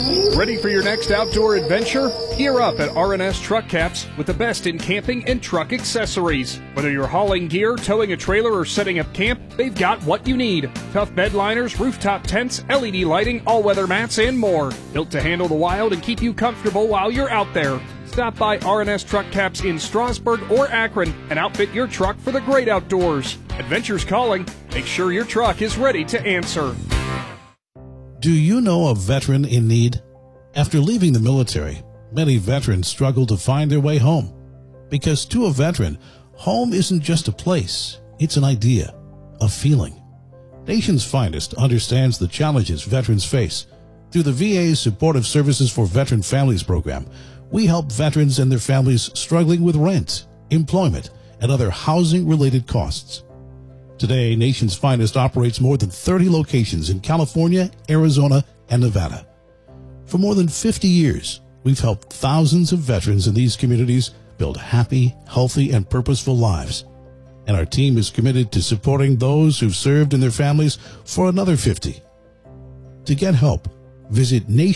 Ready for your next outdoor adventure? Gear up at R&S Truck Caps with the best in camping and truck accessories. Whether you're hauling gear, towing a trailer, or setting up camp, they've got what you need. Tough bed liners, rooftop tents, LED lighting, all-weather mats, and more. Built to handle the wild and keep you comfortable while you're out there. Stop by R&S Truck Caps in Strasburg or Akron and outfit your truck for the great outdoors. Adventure's calling. Make sure your truck is ready to answer. Do you know a veteran in need? After leaving the military, many veterans struggle to find their way home. Because to a veteran, home isn't just a place, it's an idea, a feeling. Nation's Finest understands the challenges veterans face. Through the VA's Supportive Services for Veteran Families program, we help veterans and their families struggling with rent, employment, and other housing-related costs. Today, Nation's Finest operates more than 30 locations in California, Arizona, and Nevada. For more than 50 years, we've helped thousands of veterans in these communities build happy, healthy, and purposeful lives. And our team is committed to supporting those who've served and their families for another 50. To get help, visit